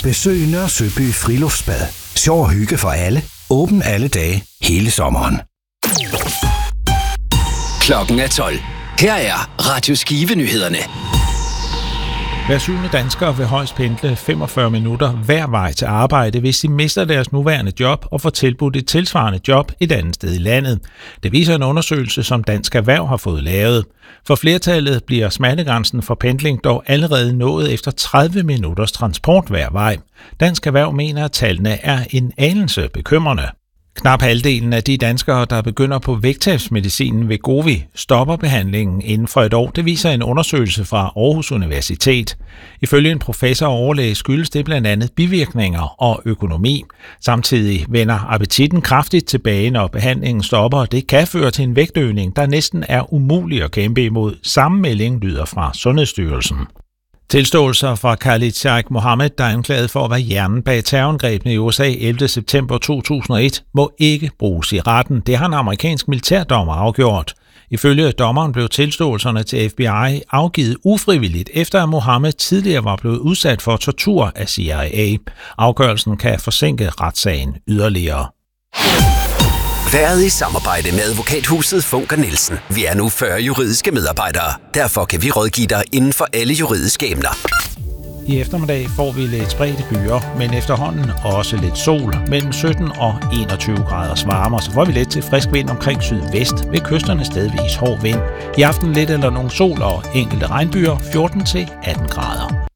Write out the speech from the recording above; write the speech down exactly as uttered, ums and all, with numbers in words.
Besøg Nørre Søby Friluftsbad. Sjov og hygge for alle. Åben alle dage, hele sommeren. Klokken er tolv. Her er Radio Skive-nyhederne. Hver syvende dansker vil højst pendle femogfyrre minutter hver vej til arbejde, hvis de mister deres nuværende job og får tilbudt et tilsvarende job et andet sted i landet. Det viser en undersøgelse, som Dansk Erhverv har fået lavet. For flertallet bliver smertegrænsen for pendling dog allerede nået efter tredive minutters transport hver vej. Dansk Erhverv mener, at tallene er en anelse bekymrende. Knap halvdelen af de danskere, der begynder på vægttabsmedicinen Wegovy, stopper behandlingen inden for et år. Det viser en undersøgelse fra Aarhus Universitet. Ifølge en professor og overlæge skyldes det blandt andet bivirkninger og økonomi. Samtidig vender appetitten kraftigt tilbage, når behandlingen stopper, og det kan føre til en vægtøgning, der næsten er umulig at kæmpe imod. Samme melding lyder fra Sundhedsstyrelsen. Tilståelser fra Khalid Sheikh Mohammed, der er anklaget for at være hjernen bag terrorangrebene i U S A ellevte september to tusind og et, må ikke bruges i retten. Det har en amerikansk militærdommer afgjort. Ifølge dommeren blev tilståelserne til F B I afgivet ufrivilligt, efter at Mohammed tidligere var blevet udsat for tortur af C I A. Afgørelsen kan forsinke retssagen yderligere. Været i samarbejde med advokathuset Funker Nielsen. Vi er nu fyrre juridiske medarbejdere. Derfor kan vi rådgive dig inden for alle juridiske emner. I eftermiddag får vi lidt spredte byer, men efterhånden også lidt sol. Mellem sytten og enogtyve graders varme, så får vi lidt til frisk vind omkring sydvest. Ved kysterne stedvis hård vind. I aften lidt eller nogle sol og enkelte regnbyer, fjorten til atten grader.